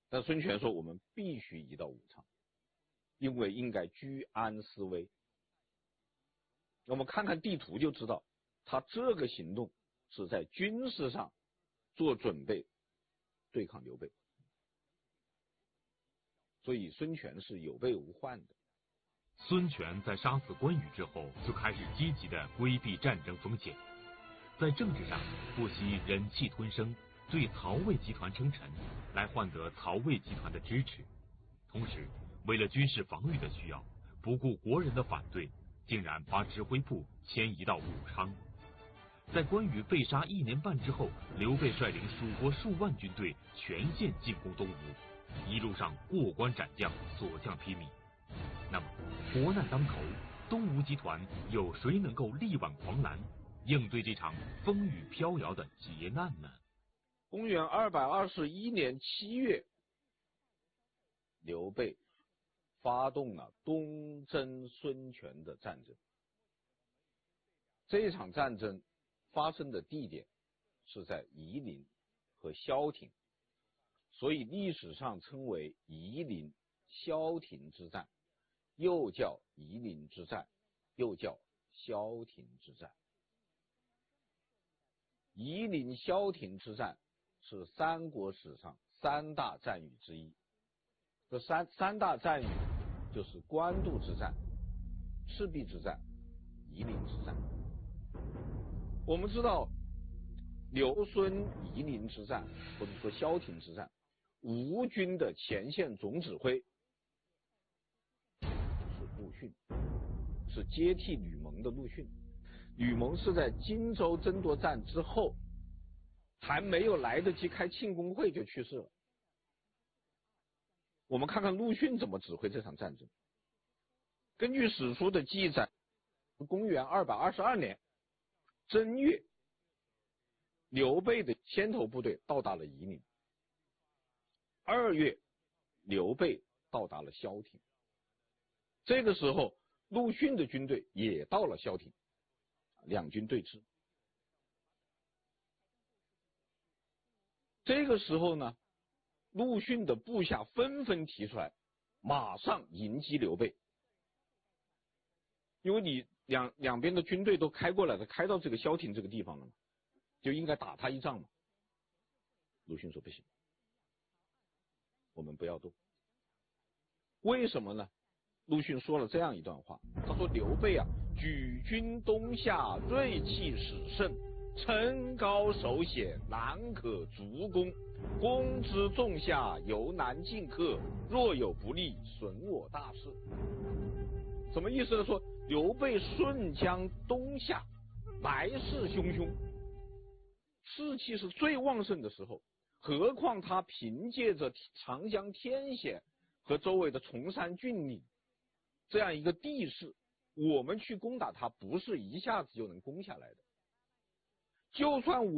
但孙权说我们必须移到武昌，因为应该居安思危。我们看看地图就知道，他这个行动是在军事上做准备，对抗刘备。所以孙权是有备无患的。 孙权在杀死关羽之后，就开始积极的规避战争风险，在政治上不惜忍气吞声，对曹魏集团称臣，来换得曹魏集团的支持。同时，为了军事防御的需要，不顾国人的反对，竟然把指挥部迁移到武昌。在关羽被杀1年半之后，刘备率领蜀国数万军队全线进攻东吴，一路上过关斩将，所向披靡。那么，国难当头，东吴集团有谁能够力挽狂澜，应对这场风雨飘摇的劫难呢？ 公元221年7月，刘备发动了东征孙权的战争。这场战争发生的地点是在夷陵和萧亭，所以历史上称为夷陵萧亭之战，又叫夷陵之战，又叫萧亭之战。夷陵萧亭之战是三国史上3大战役之一。这三大战役就是官渡之战、赤壁之战、夷陵之战。我们知道刘孙夷陵之战或者说萧亭之战，吴军的前线总指挥是陆逊，是接替吕蒙的陆逊。吕蒙是在荆州争夺战之后，还没有来得及开庆功会就去世了。我们看看陆逊怎么指挥这场战争。根据史书的记载，公元222年正月，刘备的先头部队到达了夷陵。2月，刘备到达了萧亭。这个时候，陆逊的军队也到了萧亭，两军对峙。这个时候呢，陆逊的部下纷纷提出来，马上迎击刘备。因为你两边的军队都开过来了，开到这个萧亭这个地方了嘛，就应该打他一仗嘛。陆逊说不行，我们不要动。为什么呢？陆逊说了这样一段话，他说刘备啊，举军东下，锐气始盛，城高守险，难可卒攻。攻之众下，犹难进克，若有不利，损我大事。什么意思呢？说刘备顺江东下，来势汹汹，士气是最旺盛的时候，何况他凭借着长江天险和周围的崇山峻岭这样一个地势，我们去攻打他不是一下子就能攻下来的。就算